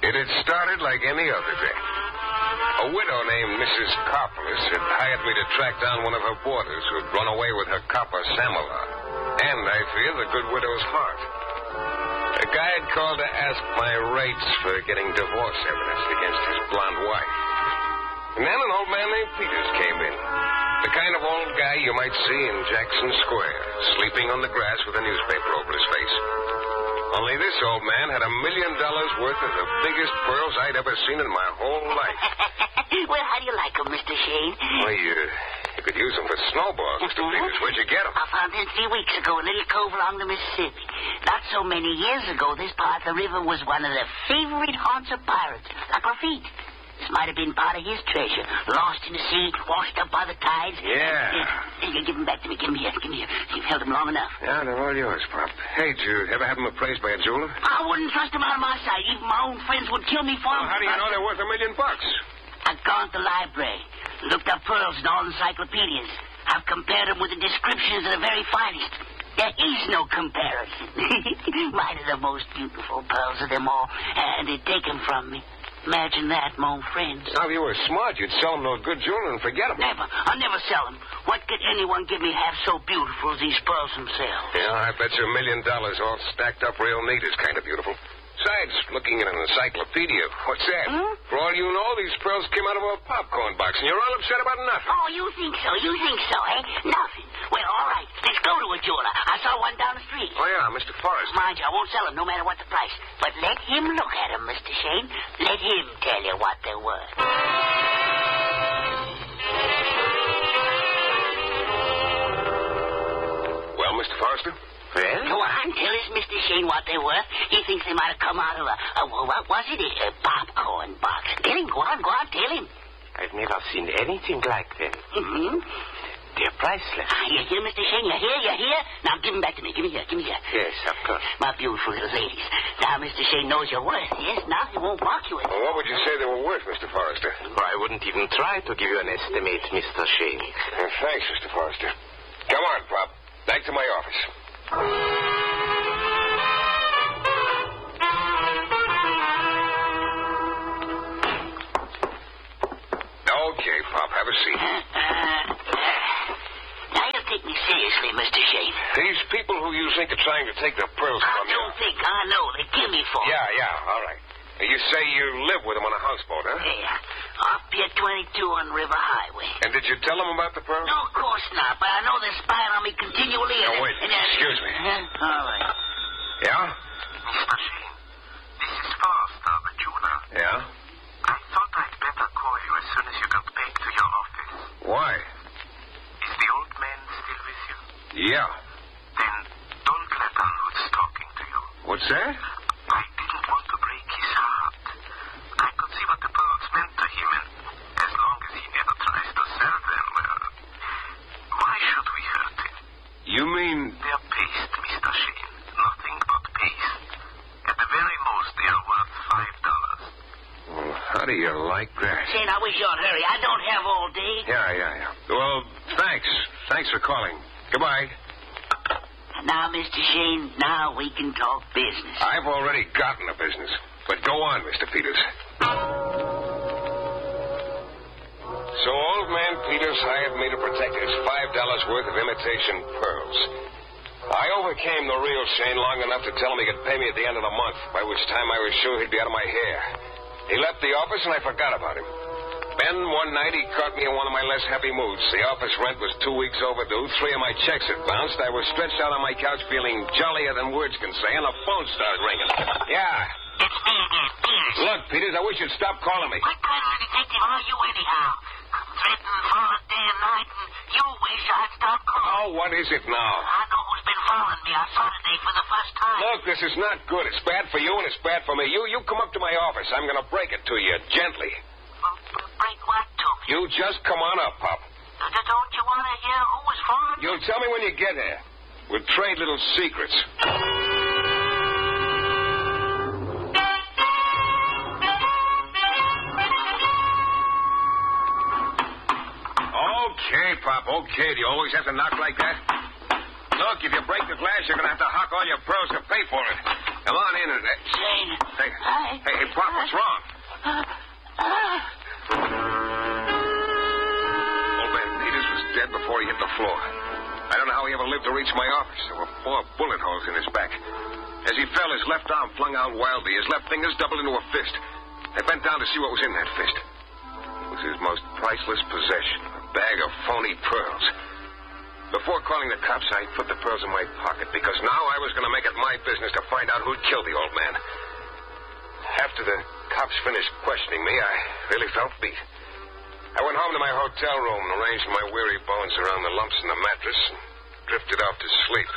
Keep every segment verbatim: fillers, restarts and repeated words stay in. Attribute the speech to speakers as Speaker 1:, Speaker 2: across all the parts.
Speaker 1: It had started like any other day. A widow named Missus Carpolis had hired me to track down one of her boarders who'd run away with her copper Samala. And, I fear, the good widow's heart. A guy had called to ask my rates for getting divorce evidence against his blonde wife. And then an old man named Peters came in. The kind of old guy you might see in Jackson Square, sleeping on the grass with a newspaper over his face. Only this old man had a million dollars worth of the biggest pearls I'd ever seen in my whole life.
Speaker 2: Well, how do you like them, Mister Shane?
Speaker 1: Well, you, you could use them for snowballs, Mister Peters. Where'd you get them?
Speaker 2: I found them three weeks ago in a little cove along the Mississippi. Not so many years ago, this part of the river was one of the favorite haunts of pirates, like Lafitte. This might have been part of his treasure. Lost in the sea, washed up by the tides.
Speaker 1: Yeah.
Speaker 2: Here, here, give them back to me. Give them here. Give them here. You've held them long enough.
Speaker 1: Yeah, they're all yours, Pop. Hey, did you ever have them appraised by a jeweler?
Speaker 2: I wouldn't trust them out of my sight. Even my own friends would kill me for them.
Speaker 1: Well, how do you know they're worth a million bucks?
Speaker 2: I've gone to the library, looked up pearls in all encyclopedias. I've compared them with the descriptions of the very finest. There is no comparison. Mine are the most beautiful pearls of them all, and they're taken from me. Imagine that, my own friends.
Speaker 1: Now, if you were smart, you'd sell them to a good jeweler and forget them.
Speaker 2: Never. I'll never sell them. What could anyone give me half so beautiful as these pearls themselves?
Speaker 1: Yeah, I bet you a million dollars all stacked up real neat is kind of beautiful. Besides, looking at an encyclopedia, what's that?
Speaker 2: Hmm?
Speaker 1: For all you know, these pearls came out of a popcorn box, and you're all upset about nothing.
Speaker 2: Oh, you think so? You think so, eh? Nothing. Well, all right. Let's go to a jeweler. I saw one down the street.
Speaker 1: Oh, yeah, Mister Forrest.
Speaker 2: Mind you, I won't sell them no matter what the price. But let him look at them, Mister Shane. Let him tell you what they're worth.
Speaker 1: Well, Mister Forrester?
Speaker 2: Well? Go on, tell us, Mister Shane, what they're worth. He thinks they might have come out of a, a what was it, a, a popcorn box. Tell him, go on, go on, tell him.
Speaker 3: I've never seen anything like them.
Speaker 2: Mm-hmm.
Speaker 3: They're priceless.
Speaker 2: Ah, you hear, Mister Shane? You hear? You hear? Now, give them back to me. Give me here. Give me here.
Speaker 3: Yes, of course.
Speaker 2: My beautiful little ladies. Now, Mister Shane knows your worth, yes? Now, he won't mock you.
Speaker 1: Well, what would you say they were worth, Mister Forrester?
Speaker 3: Well, I wouldn't even try to give you an estimate, Mister Shane.
Speaker 1: Uh, thanks, Mister Forrester. Come on, Pop. Back to my office. Okay, Pop, have a seat.
Speaker 2: Uh, uh, now, you take me seriously, Mister Shane.
Speaker 1: These people who you think are trying to take the pearls
Speaker 2: I
Speaker 1: from you...
Speaker 2: don't think. I know. They kill me for it.
Speaker 1: Yeah, yeah, all right. You say you live with them on a houseboat, huh?
Speaker 2: Yeah. Up Pier twenty-two on River Highway.
Speaker 1: And did you tell them about the pearls?
Speaker 2: No, of course not. But I know they're spying on me continually.
Speaker 1: Now,
Speaker 2: and,
Speaker 1: wait.
Speaker 2: And, uh,
Speaker 1: Excuse me.
Speaker 2: Uh, all right.
Speaker 1: Yeah?
Speaker 4: Mister Shane, this is Forrester, the jeweler.
Speaker 1: Yeah?
Speaker 4: I thought I'd better call you as soon as you got back to your office.
Speaker 1: Why?
Speaker 4: Is the old man still with you?
Speaker 1: Yeah.
Speaker 4: Then don't let on who's talking to you.
Speaker 1: What's that?
Speaker 4: I didn't want to break his heart. I could see what the pearls meant to him, and as long as he never tries to sell them, well, why should we hurt him?
Speaker 1: You mean...
Speaker 4: They're paste, Mister Shane. Nothing but paste. At the very most, they are worth five dollars.
Speaker 1: Well, how do you like that?
Speaker 2: Shane, I wish you'd hurry. I don't have all day.
Speaker 1: Yeah, yeah, yeah. Well, thanks. Thanks for calling. Goodbye.
Speaker 2: Now, Mister Shane, now we can talk business.
Speaker 1: I've already gotten the business. But go on, Mister Peters. So old man Peters hired me to protect his five dollars worth of imitation pearls. I overcame the real Shane long enough to tell him he could pay me at the end of the month, by which time I was sure he'd be out of my hair. He left the office, and I forgot about him. Then, one night, he caught me in one of my less happy moods. The office rent was two weeks overdue. Three of my checks had bounced. I was stretched out on my couch feeling jollier than words can say, and the phone started ringing. Yeah.
Speaker 2: It's me again, Peters.
Speaker 1: Look, Peters, I wish you'd stop calling me.
Speaker 2: What kind of a detective are you, anyhow? Threatening for a day and night, and you wish I'd stop calling.
Speaker 1: Oh, what is it now?
Speaker 2: I know who's been following me. I saw today for the first time.
Speaker 1: Look, this is not good. It's bad for you, and it's bad for me. You you come up to my office. I'm going to break it to you, gently.
Speaker 2: Well, break what to me?
Speaker 1: You just come on up, Pop.
Speaker 2: Don't you want to hear who was following me?
Speaker 1: You'll tell me when you get here. We'll trade little secrets. Okay, Pop, okay. Do you always have to knock like that? Look, if you break the glass, you're going to have to hock all your pearls to pay for it. Come on in. And, uh,
Speaker 2: Shane.
Speaker 1: Hey,
Speaker 2: I...
Speaker 1: hey, hey, Pop, what's wrong?
Speaker 2: Uh, uh...
Speaker 1: Old man Peters was dead before he hit the floor. I don't know how he ever lived to reach my office. There were four bullet holes in his back. As he fell, his left arm flung out wildly. His left fingers doubled into a fist. I bent down to see what was in that fist. It was his most priceless possession, a bag of phony pearls. Before calling the cops, I put the pearls in my pocket because now I was going to make it my business to find out who'd killed the old man. After the cops finished questioning me, I really felt beat. I went home to my hotel room and arranged my weary bones around the lumps in the mattress and drifted off to sleep.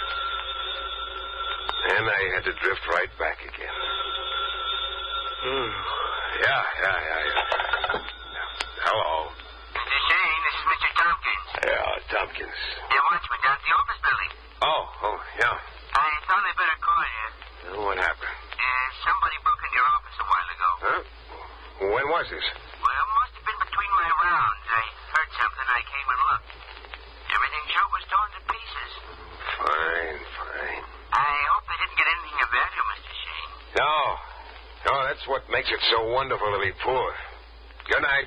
Speaker 1: And I had to drift right back again. Hmm. Yeah, yeah, yeah, yeah. Hello.
Speaker 4: Mister Shane, this is Mister Tompkins.
Speaker 1: Yeah, Tompkins.
Speaker 4: The watchman down at the office building.
Speaker 1: Oh, oh, yeah.
Speaker 4: I thought I'd better call you.
Speaker 1: Well, what happened?
Speaker 4: Uh, somebody broke into your office a while ago.
Speaker 1: Huh? When was this?
Speaker 4: Well, it must have been between my rounds. I heard something. I came and looked. Everything sure was torn to pieces.
Speaker 1: Fine, fine.
Speaker 4: I hope they didn't get anything of value, Mister Shane.
Speaker 1: No. No, that's what makes it so wonderful to be poor. Good night.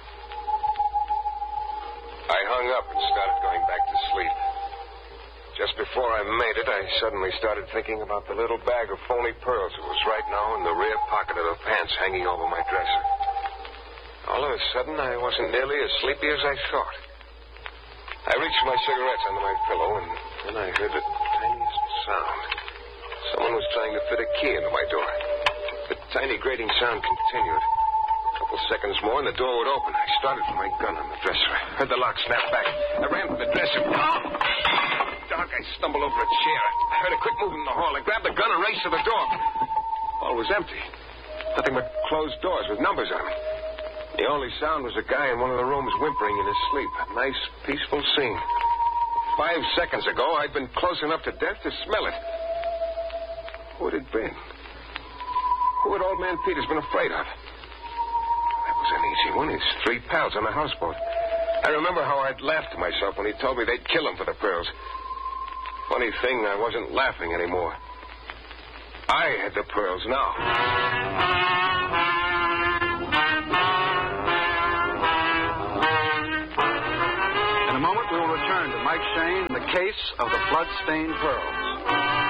Speaker 1: I hung up and started going back to sleep. Just before I made it, I suddenly started thinking about the little bag of phony pearls that was right now in the rear pocket of the pants hanging over my dresser. All of a sudden, I wasn't nearly as sleepy as I thought. I reached for my cigarettes under my pillow, and then I heard the tiniest sound. Someone was trying to fit a key into my door. The tiny grating sound continued. A couple seconds more, and the door would open. I started for my gun on the dresser. I heard the lock snap back. I ran for the dresser. Oh! Dark, I stumbled over a chair. I heard a quick movement in the hall. I grabbed the gun and raced to the door. All was empty. Nothing but closed doors with numbers on them. The only sound was a guy in one of the rooms whimpering in his sleep. A nice, peaceful scene. Five seconds ago, I'd been close enough to death to smell it. Who had it been? Who had old man Peters been afraid of? That was an easy one. His three pals on the houseboat. I remember how I'd laughed to myself when he told me they'd kill him for the pearls. Funny thing, I wasn't laughing anymore. I had the pearls now.
Speaker 5: In a moment, we will return to Mike Shane, The Case of the Blood-Stained Pearls.